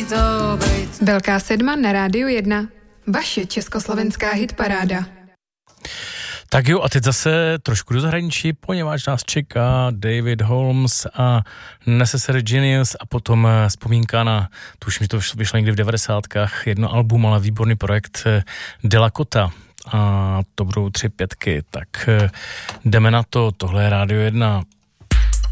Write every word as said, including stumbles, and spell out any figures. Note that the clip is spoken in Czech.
to být. Velká sedma na Rádiu jedna. Vaše československá hitparáda. Tak jo, a teď zase trošku do zahraničí, poněvadž nás čeká David Holmes a Necessary Genius a potom vzpomínka na, tuším, že to vyšlo někdy v devadesátkách, jedno album, ale výborný projekt Della Cotta. A to budou tři pětky, tak jdeme na to, tohle je Rádio jedna.